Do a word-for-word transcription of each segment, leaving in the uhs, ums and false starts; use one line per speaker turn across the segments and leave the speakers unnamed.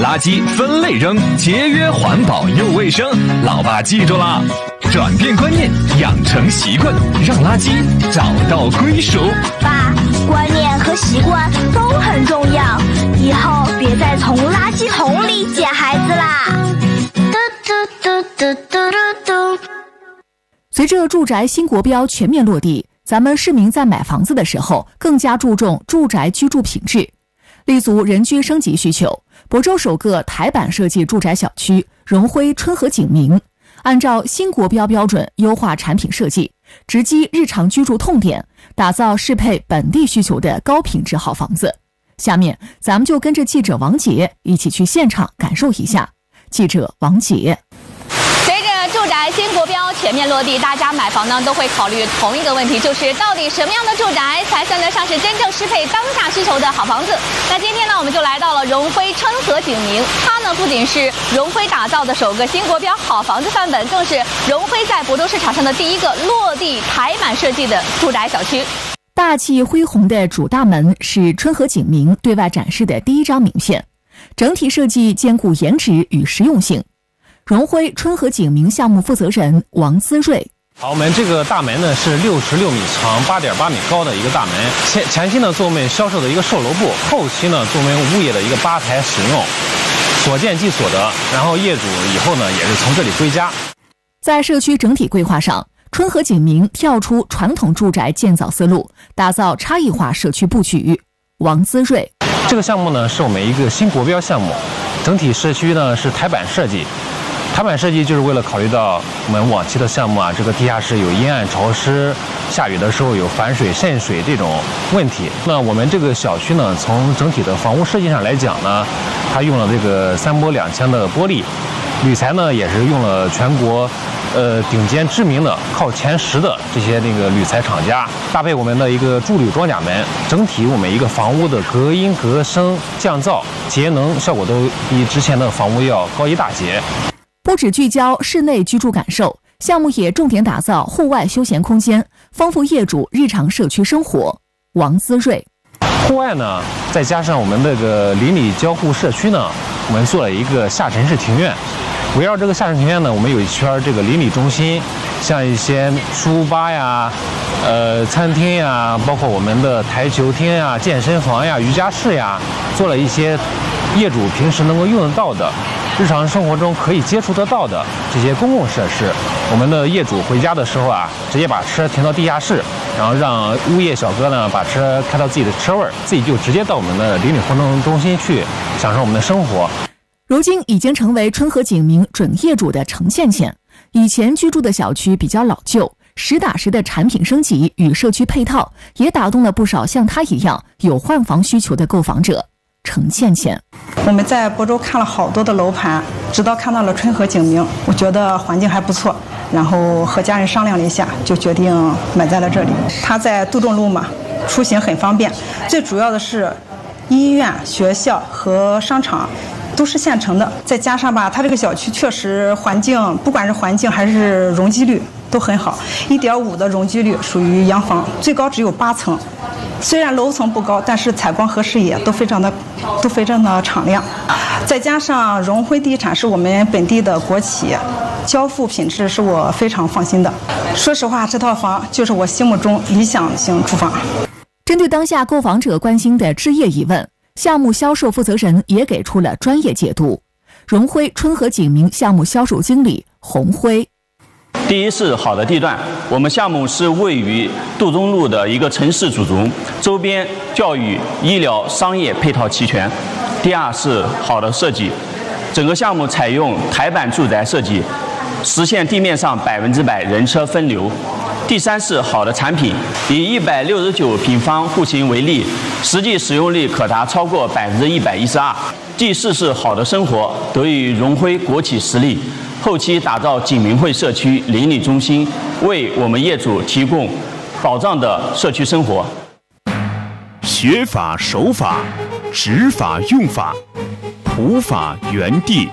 垃圾分类扔，节约环保又卫生。老爸记住了，转变观念，养成习惯，让垃圾找到归属。
爸，观念和习惯都很重要，以后别再从垃圾桶里捡孩子啦。嘟嘟嘟嘟嘟嘟嘟。
随着住宅新国标全面落地，咱们市民在买房子的时候更加注重住宅居住品质，立足人居升级需求。亳州首个台版设计住宅小区荣辉春和景明，按照新国标标准优化产品设计，直击日常居住痛点，打造适配本地需求的高品质好房子。下面咱们就跟着记者王杰一起去现场感受一下。记者王杰。
住宅新国标全面落地，大家买房呢都会考虑同一个问题，就是到底什么样的住宅才算得上是真正适配当下需求的好房子。那今天呢，我们就来到了荣辉春和景明，它呢不仅是荣辉打造的首个新国标好房子范本，更是荣辉在亳州市场上的第一个落地台版设计的住宅小区。
大气恢宏的主大门是春和景明对外展示的第一张名片，整体设计兼顾颜值与实用性。荣辉春和景明项目负责人王资瑞。
好，我们这个大门呢是六十六米长、八点八米高的一个大门。前前期呢做我们销售的一个售楼部，后期呢做我们物业的一个吧台使用，所见即所得。然后业主以后呢也是从这里归家。
在社区整体规划上，春和景明跳出传统住宅建造思路，打造差异化社区布局。王资瑞。
这个项目呢是我们一个新国标项目，整体社区呢是台版设计。台版设计就是为了考虑到我们往期的项目啊，这个地下室有阴暗潮湿，下雨的时候有反水渗水这种问题。那我们这个小区呢，从整体的房屋设计上来讲呢，它用了这个三玻两腔的玻璃，铝材呢也是用了全国呃顶尖知名的靠前十的这些那个铝材厂家，搭配我们的一个铸铝装甲门，整体我们一个房屋的隔音、隔声、降噪、节能效果都比之前的房屋要高一大截。
不只聚焦室内居住感受，项目也重点打造户外休闲空间，丰富业主日常社区生活。王资瑞。
户外呢，再加上我们这个邻里交互社区呢，我们做了一个下沉式庭院。围绕这个下沉庭院呢，我们有一圈这个邻里中心，像一些书吧呀、呃餐厅呀，包括我们的台球厅呀、健身房呀、瑜伽室呀，做了一些业主平时能够用得到的、日常生活中可以接触得到的这些公共设施。我们的业主回家的时候啊，直接把车停到地下室，然后让物业小哥呢把车开到自己的车位，自己就直接到我们的邻里活动中心去享受我们的生活。
如今已经成为春和景明准业主的程倩倩。以前居住的小区比较老旧，实打实的产品升级与社区配套也打动了不少像她一样有换房需求的购房者。程倩倩。
我们在亳州看了好多的楼盘，直到看到了春和景明，我觉得环境还不错，然后和家人商量了一下，就决定买在了这里。它在杜仲路嘛，出行很方便，最主要的是医院、学校和商场都是现成的，再加上吧，它这个小区确实环境，不管是环境还是容积率都很好， 一点五 的容积率，属于洋房，最高只有八层。虽然楼层不高，但是采光和视野都非常的都非常的敞亮。再加上荣辉地产是我们本地的国企，交付品质是我非常放心的。说实话，这套房就是我心目中理想型住房。
针对当下购房者关心的置业疑问，项目销售负责人也给出了专业解读。荣辉春和景明项目销售经理洪辉。
第一是好的地段，我们项目是位于杜仲路的一个城市主轴，周边教育、医疗、商业配套齐全。第二是好的设计，整个项目采用台版住宅设计，实现地面上百分之百人车分流。第三是好的产品，以一百六十九平方户型为例，实际使用率可达超过百分之一百一十二。第四是好的生活，得益于荣辉国企实力，后期打造景明汇社区邻里中心，为我们业主提供保障的社区生活。
学法守法，执法用法，普法原地。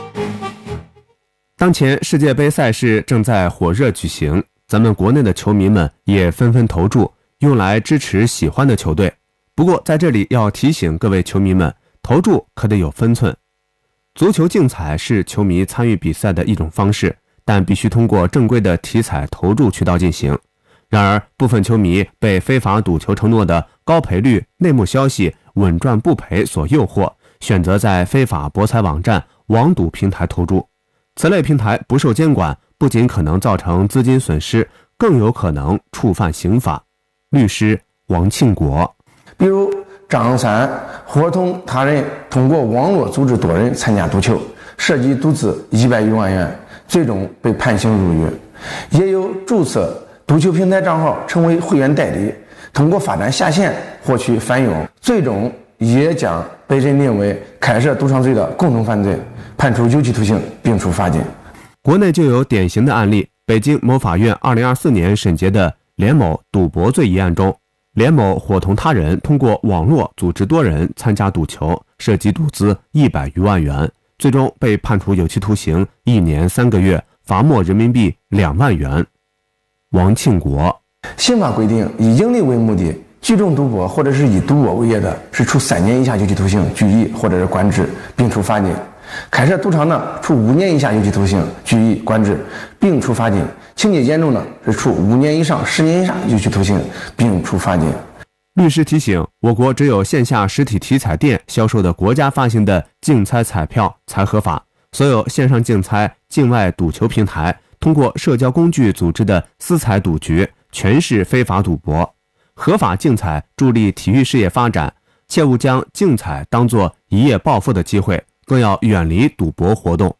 当前世界杯赛事正在火热举行，咱们国内的球迷们也纷纷投注，用来支持喜欢的球队。不过在这里要提醒各位球迷们，投注可得有分寸。 足球竞彩是球迷参与比赛的一种方式，但必须通过正规的体彩投注渠道进行。然而，部分球迷被非法赌球承诺的高赔率、内幕消息、稳赚不赔所诱惑，选择在非法博彩网站、网赌平台投注。此类平台不受监管，不仅可能造成资金损失，更有可能触犯刑法。律师王庆国，
比如张三伙同他人通过网络组织多人参加赌球，涉及赌资一百余万元，最终被判刑入狱。也有注册赌球平台账号成为会员代理，通过发展下线获取返佣，最终也将被认定为开设赌场罪的共同犯罪，判处有期徒刑并处罚金。
国内就有典型的案例，北京某法院二零二四年审结的连某赌博罪一案中，连某伙同他人通过网络组织多人参加赌球，涉及赌资一百余万元，最终被判处有期徒刑一年三个月，罚没人民币两万元。王庆国，
刑法规定，以盈利为目的聚众赌博或者是以赌博为业的，是处三年以下有期徒刑、拘役或者是管制，并处罚金。开设赌场呢，处五年以下有期徒刑、拘役、管制，并处罚金。情节严重呢，是处五年以上十年以上有期徒刑，并处罚金。
律师提醒，我国只有线下实体体彩店销售的国家发行的竞猜彩票才合法，所有线上竞猜、境外赌球平台通过社交工具组织的私彩赌局全是非法赌博。合法竞彩助力体育事业发展，切勿将竞彩当作一夜暴富的机会，更要远离赌博活动。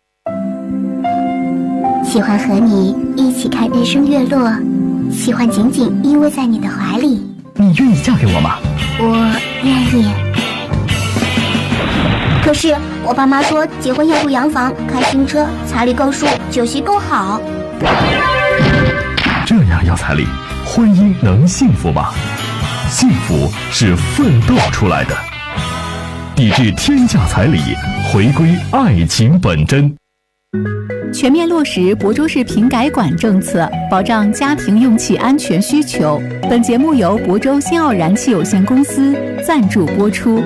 喜欢和你一起看日升月落，喜欢紧紧依偎在你的怀里。
你愿意嫁给我吗？
我愿意。可是我爸妈说，结婚要住洋房、开新车，彩礼够数，酒席够好。
这样要彩礼，婚姻能幸福吗？幸福是奋斗出来的。抵制天价彩礼，回归爱情本真。
全面落实亳州市平改管政策，保障家庭用气安全需求。本节目由亳州新奥燃气有限公司赞助播出。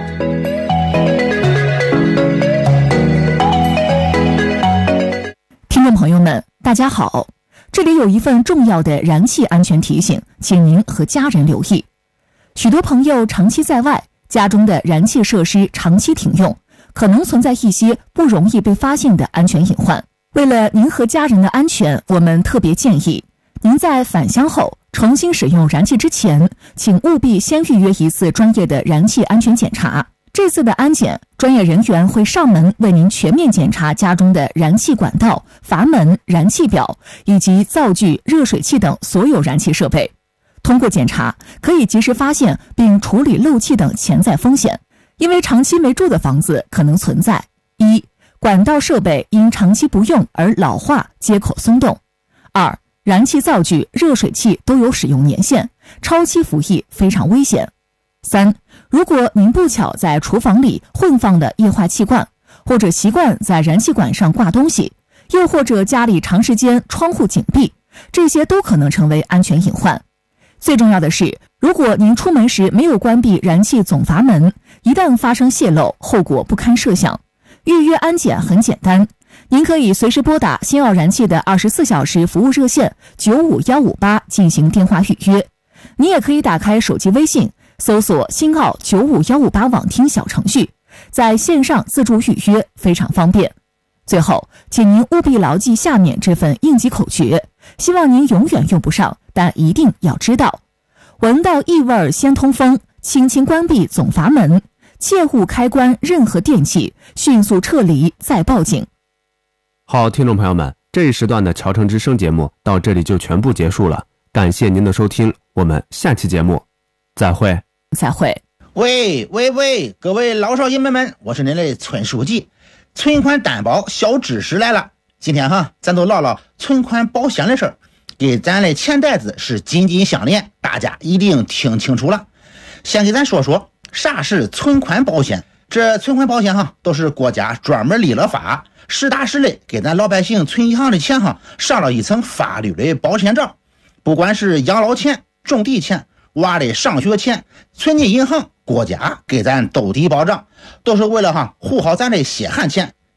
听众朋友们，大家好，这里有一份重要的燃气安全提醒，请您和家人留意。许多朋友长期在外，家中的燃气设施长期停用，可能存在一些不容易被发现的安全隐患。为了您和家人的安全，我们特别建议您在返乡后重新使用燃气之前，请务必先预约一次专业的燃气安全检查。这次的安检，专业人员会上门为您全面检查家中的燃气管道、阀门、燃气表以及灶具、热水器等所有燃气设备。通过检查，可以及时发现并处理漏气等潜在风险。因为长期没住的房子可能存在：一、管道设备因长期不用而老化，接口松动；二、燃气灶具、热水器都有使用年限，超期服役非常危险；三、如果您不巧在厨房里混放了液化气罐，或者习惯在燃气管上挂东西，又或者家里长时间窗户紧闭，这些都可能成为安全隐患。最重要的是，如果您出门时没有关闭燃气总阀门，一旦发生泄漏，后果不堪设想。预约安检很简单，您可以随时拨打新奥燃气的二十四小时服务热线九五一五八进行电话预约。你也可以打开手机微信，搜索新奥九五一五八网听小程序，在线上自助预约，非常方便。最后，请您务必牢记下面这份应急口诀，希望您永远用不上，但一定要知道：闻到异味先通风，轻轻关闭总阀门，切勿开关任何电器，迅速撤离再报警。
好，听众朋友们，这一时段的侨城之声节目到这里就全部结束了，感谢您的收听，我们下期节目再会。
再会。
喂喂喂，各位老少爷们们，我是您的村书记。存款担保小知识来了，今天哈，咱都唠唠存款保险的事儿，给咱的钱袋子是紧紧相连，大家一定听清楚了。先给咱说说啥是存款保险。这存款保险哈，都是国家专门立了法，实打实的给咱老百姓存银行的钱哈，上了一层法律的保险罩。不管是养老钱、种地钱、娃的上学钱，存进银行，国家给咱兜底保障，都是为了哈护好咱的血汗钱，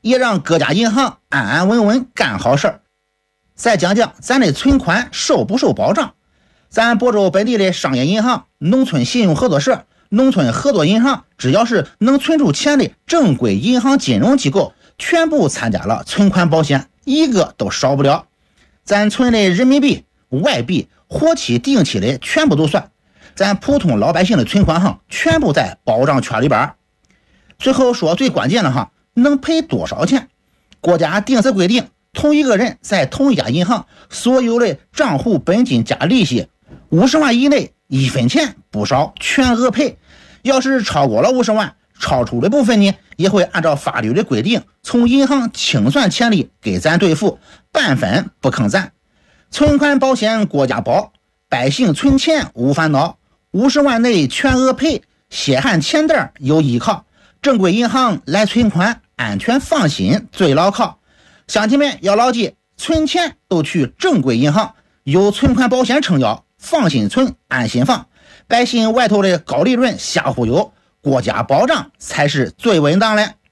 也让各家银行安安稳稳干好事儿。再讲讲咱的存款受不受保障。咱亳州本地的商业银行、农村信用合作社、农村合作银行，只要是能存出钱的正规银行金融机构，全部参加了存款保险，一个都少不了。咱存的人民币、外币、活期、定期的全部都算，咱普通老百姓的存款哈，全部在保障圈里边。最后说最关键的哈，能赔多少钱？国家定死规定，同一个人在同一家银行所有的账户本金加利息五十万以内，一分钱不少，全额赔。要是超过了五十万，超出的部分呢，也会按照法律的规定从银行清算钱利给咱兑付，半分不坑咱。存款保险国家保，百姓存钱无烦恼，五十万内全额赔，血汗钱袋有依靠，正规银行来存款，安全放心最牢靠。乡亲们要牢记，存钱都去正规银行，有存款保险撑腰，放心存，安心放。百姓外头的高利润瞎忽悠，国家保障才是最稳当的。